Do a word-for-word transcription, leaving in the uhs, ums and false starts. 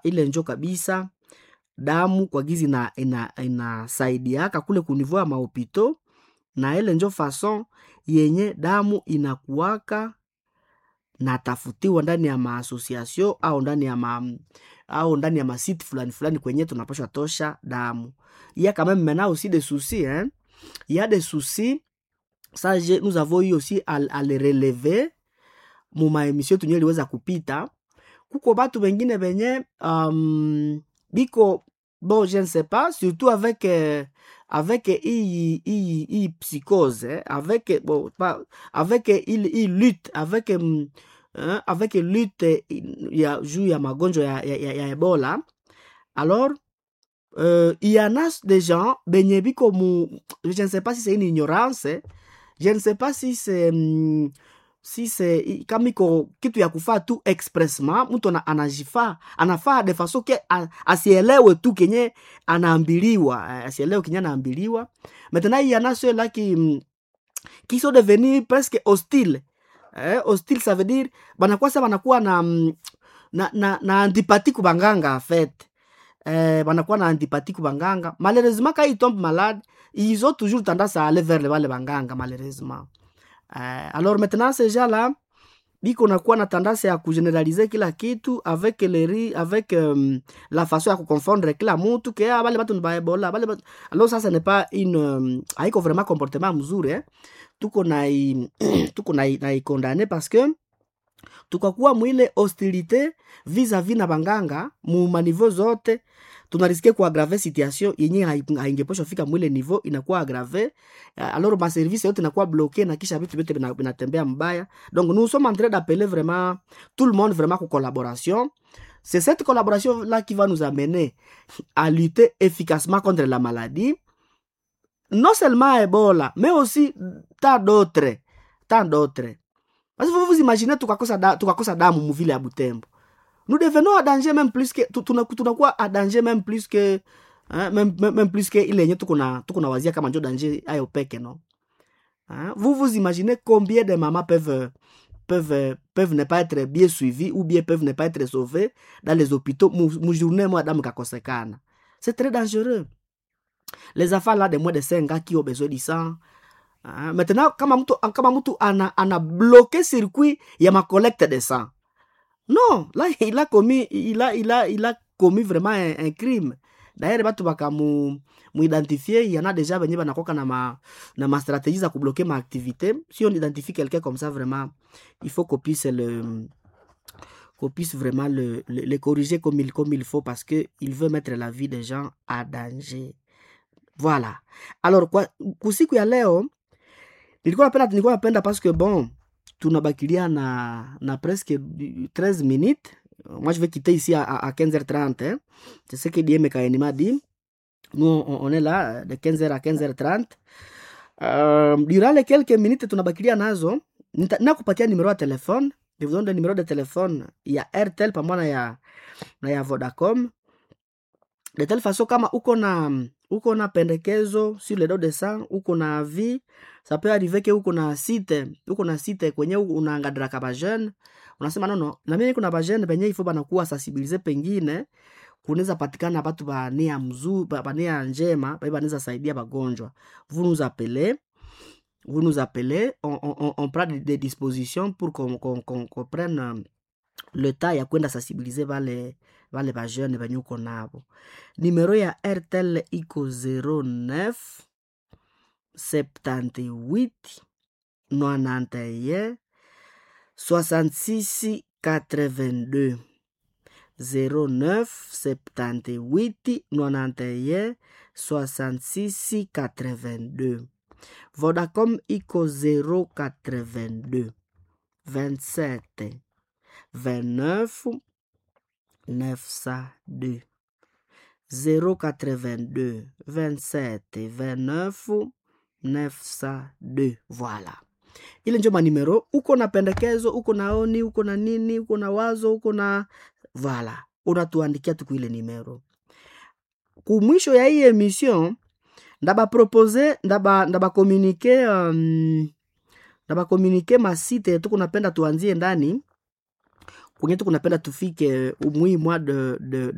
ile njo kabisa damu kwa gizi na ina inasaidiaka kule kunivua mahopito, na ile njo fason yenye damu inakuwaka na tafutiwa ndani ya maasociation au ndani ya ma, au ndani ya masite fulani fulani kwenye tunapaswa tosha damu. Il y a quand même maintenant aussi des soucis, hein. Il y a des soucis, ça je, nous avons eu aussi à, à les relever mu maemission tunye liweza kupita. Kuko batu bengine benye um, biko bon je ne sais pas, surtout avec euh, avec i i i psychose, hein, avec bon pas avec il il lutte avec um, hein, avec lutte ya juu ya magonjwa ya, ya, ya, ya Ebola. Alors euh, il y en a des gens benye biko mu, je ne sais pas si c'est une ignorance, je ne sais pas si c'est um, si c'est kama iko kitu ya kufaa tu expressement, mtu anajifaa anafaa de façon ke asielewe tu kenye anaambiliwa, asielewe kenye anaambiliwa. Maintenant il y en a ceux là qui qui sont devenus presque hostiles, eh, hostile ça veut dire banakuwa sasa banakuwa na na na, na antipathie kubanganga en fait, eh, banakuwa na antipathie kubanganga. Malheureusement quand ils tombent malades, ils ont toujours tendance à aller vers les banganga malheureusement. Euh, alors maintenant ces gens-là biko nakuwa na tendance ya kugeneraliser kila kitu avec les avec um, la façon ya kuconfondre kila mtu ke bale batu ni ba Ebola bale batu. Alors ça ce n'est pas une um, haiko vraiment comportement mzuri, eh. Tuko na i, tuko na na condamner parce que tukakuwa mwile hostilité vis-à-vis na banganga mu maniveau zote, tunariske kuagrave situation yenye haingeposha fika mwile niveau, inakuwa aggrave. Alors ma service yote inakuwa bloqué na kisha vitu vyote vinatembea mbaya. Donc nous sommes en train d'appeler vraiment tout le monde vraiment à collaboration. C'est cette collaboration là qui va nous amener à lutter efficacement contre la maladie, non seulement Ebola mais aussi tant d'autres tant d'autres. Parce que vous vous imaginez tukakosa da, tukakosa damu mu ville ya Butembo, nous devenons à danger même plus que tunakuwa à danger même plus que hein, même, même, même plus que ile yenye tuko na tuko na wazia kama njo danger ayo peke, non, hein? Vous vous imaginez combien de mamans peuvent peuvent peuvent ne pas être bien suivies ou bien peuvent ne pas être sauvées dans les hôpitaux mu journée mo damu kakosekana. C'est très dangereux. Les enfants là de moins de cinq ans qui ont besoin de sang. Ah, maintenant kama mtu kama mtu ana ana bloqué circuit ya ma collecte de sang, non, là il a commis il a il a il a commis vraiment un, un crime. D'ailleurs batu baka mu mu identifier, il y en a déjà venir banakoka na ma na ma stratégie za kubloquer ma activité. Si on identifie quelqu'un comme ça, vraiment il faut qu'on puisse le qu'on puisse vraiment le, le, le corriger comme il comme il faut, parce que il veut mettre la vie des gens à danger. Voilà. Alors kwa kusiku ya leo nilikuwa napenda nilikuwa napenda parce que bon tunabakilia na na presque treize minutes. Moi je vais quitter ici à, à quinze heures trente, hein. C'est ce que Diem Kaini m'a dit. Nous on, on est là de quinze heures à quinze heures trente. Euh, durant les quelques minutes tunabakilia nazo nakupatia numero ya telefone. Je vous donne le numéro de téléphone. Il y a Airtel pamoja na ya na ya Vodacom. De telle façon kama uko na uko na pendekezo sur le dos de sang, uko na avis, ça peut arriver que uko na site, uko na site kwenye unaangadra kama jeune, unasema no no, na mimi kuna ba jeune benye ifo banakuwa sensibiliser, pengine kunaweza patikana watu ba nia mzuri, ba nia njema, ba banaweza saidia bagonjwa. Vous nous appelez, vous nous appelez, on on on prend des dispositions pour qu'on qu'on qu'on qu'on prenne le temps ya kwenda sensibiliser vale vale ba jeune banyuko nabo. Numero ya Airtel iko zero neuf soixante-dix-huit quatre-vingt-un soixante-six quatre-vingt-deux. zero neuf soixante-dix-huit quatre-vingt-un soixante-six quatre-vingt-deux. Vodacom iko zero quatre-vingt-deux vingt-sept vingt-neuf neuf cent deux. zero quatre-vingt-deux vingt-sept vingt-neuf neuf cent deux. Voilà. Ile ndio manimero. Uko na pendekezo, uko na oni, uko na nini, uko na wazo, uko na voilà. Unatuandikia tu ile nimero. Kumwisho ya hii emission ndaba proposer, ndaba ndaba communiquer um, ndaba communiquer ma site tuko napenda tuanzie ndani. Kwenye tuko napenda tufike umwi mwa de de